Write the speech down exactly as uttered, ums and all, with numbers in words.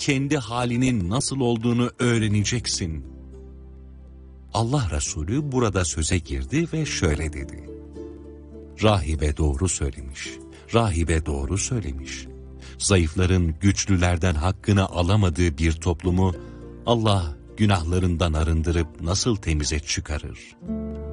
kendi halinin nasıl olduğunu öğreneceksin. Allah Resulü burada söze girdi ve şöyle dedi: Rahibe doğru söylemiş, rahibe doğru söylemiş. Zayıfların güçlülerden hakkını alamadığı bir toplumu Allah günahlarından arındırıp nasıl temize çıkarır?